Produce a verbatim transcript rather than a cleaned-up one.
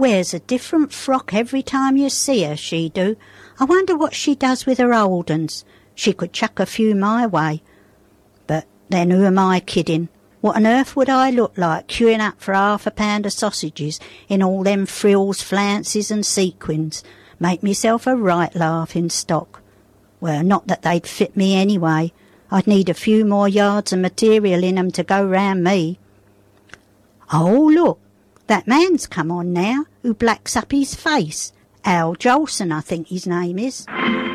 Wears a different frock every time you see her, she do. I wonder what she does with her old uns. She could chuck a few my way. But then who am I kidding? What on earth would I look like queuing up for half a pound of sausages in all them frills, flounces and sequins? Make myself a right laughing stock. Well, not that they'd fit me anyway. I'd need a few more yards of material in 'em to go round me. Oh, look, that man's come on now, who blacks up his face. Al Jolson, I think his name is.